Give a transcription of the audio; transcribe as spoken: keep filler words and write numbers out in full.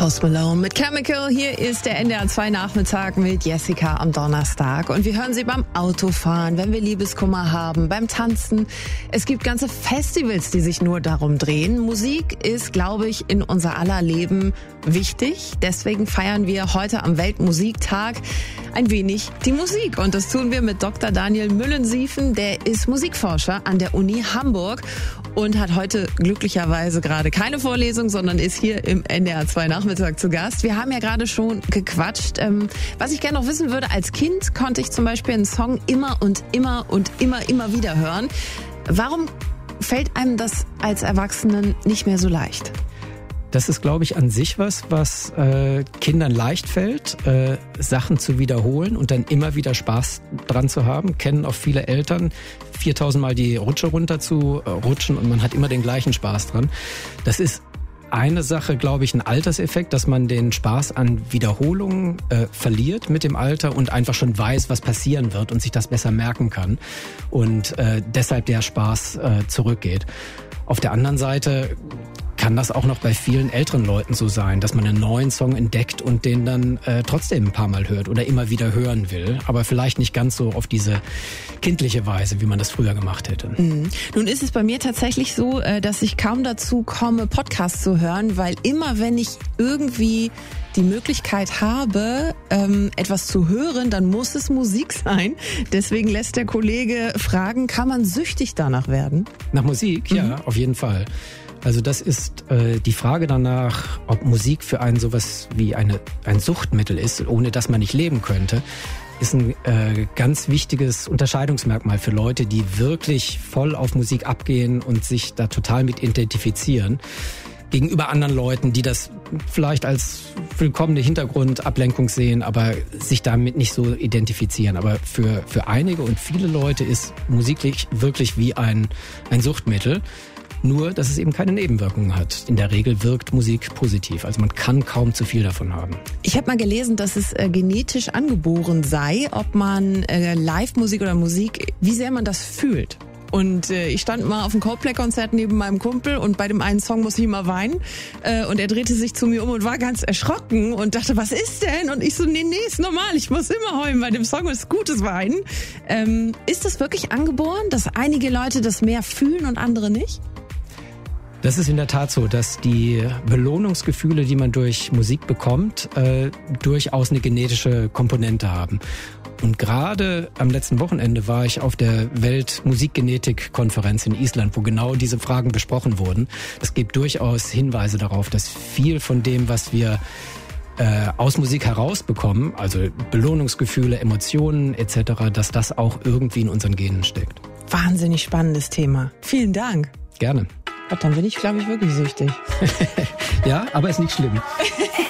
Post Malone mit Chemical. Hier ist der N D R zwei Nachmittag mit Jessica am Donnerstag. Und wir hören sie beim Autofahren, wenn wir Liebeskummer haben, beim Tanzen. Es gibt ganze Festivals, die sich nur darum drehen. Musik ist, glaube ich, in unser aller Leben wichtig. Deswegen feiern wir heute am Weltmusiktag ein wenig die Musik. Und das tun wir mit Doktor Daniel Müllensiefen. Der ist Musikforscher an der Uni Hamburg und hat heute glücklicherweise gerade keine Vorlesung, sondern ist hier im N D R zwei Nachmittag zu Gast. Wir haben ja gerade schon gequatscht. Ähm, was ich gerne noch wissen würde, als Kind konnte ich zum Beispiel einen Song immer und immer und immer, immer wieder hören. Warum fällt einem das als Erwachsenen nicht mehr so leicht? Das ist, glaube ich, an sich was, was äh, Kindern leicht fällt, äh, Sachen zu wiederholen und dann immer wieder Spaß dran zu haben. Kennen auch viele Eltern, viertausend Mal die Rutsche runter zu äh, rutschen und man hat immer den gleichen Spaß dran. Das ist eine Sache, glaube ich, ein Alterseffekt, dass man den Spaß an Wiederholungen äh, verliert mit dem Alter und einfach schon weiß, was passieren wird und sich das besser merken kann und äh, deshalb der Spaß äh, zurückgeht. Auf der anderen Seite kann das auch noch bei vielen älteren Leuten so sein, dass man einen neuen Song entdeckt und den dann äh, trotzdem ein paar Mal hört oder immer wieder hören will, aber vielleicht nicht ganz so auf diese kindliche Weise, wie man das früher gemacht hätte. Mhm. Nun ist es bei mir tatsächlich so, äh, dass ich kaum dazu komme, Podcasts zu hören, weil immer wenn ich irgendwie die Möglichkeit habe, ähm, etwas zu hören, dann muss es Musik sein. Deswegen lässt der Kollege fragen, kann man süchtig danach werden? Nach Musik? Mhm. Ja, auf jeden Fall. Also das ist äh, die Frage danach, ob Musik für einen sowas wie eine ein Suchtmittel ist, ohne dass man nicht leben könnte, ist ein äh, ganz wichtiges Unterscheidungsmerkmal für Leute, die wirklich voll auf Musik abgehen und sich da total mit identifizieren. Gegenüber anderen Leuten, die das vielleicht als willkommene Hintergrundablenkung sehen, aber sich damit nicht so identifizieren. Aber für für einige und viele Leute ist Musik wirklich wie ein ein Suchtmittel. Nur, dass es eben keine Nebenwirkungen hat. In der Regel wirkt Musik positiv. Also man kann kaum zu viel davon haben. Ich habe mal gelesen, dass es äh, genetisch angeboren sei, ob man äh, Live-Musik oder Musik, wie sehr man das fühlt. Und äh, ich stand mal auf einem Coldplay-Konzert neben meinem Kumpel und bei dem einen Song musste ich immer weinen. Äh, und er drehte sich zu mir um und war ganz erschrocken und dachte, was ist denn? Und ich so, nee, nee, ist normal, ich muss immer heulen bei dem Song, ist gutes Weinen. Ähm, ist das wirklich angeboren, dass einige Leute das mehr fühlen und andere nicht? Das ist in der Tat so, dass die Belohnungsgefühle, die man durch Musik bekommt, äh, durchaus eine genetische Komponente haben. Und gerade am letzten Wochenende war ich auf der Weltmusikgenetik-Konferenz in Island, wo genau diese Fragen besprochen wurden. Es gibt durchaus Hinweise darauf, dass viel von dem, was wir äh, aus Musik herausbekommen, also Belohnungsgefühle, Emotionen et cetera, dass das auch irgendwie in unseren Genen steckt. Wahnsinnig spannendes Thema. Vielen Dank. Gerne. Gott, dann bin ich, glaube ich, wirklich süchtig. Ja, aber ist nicht schlimm.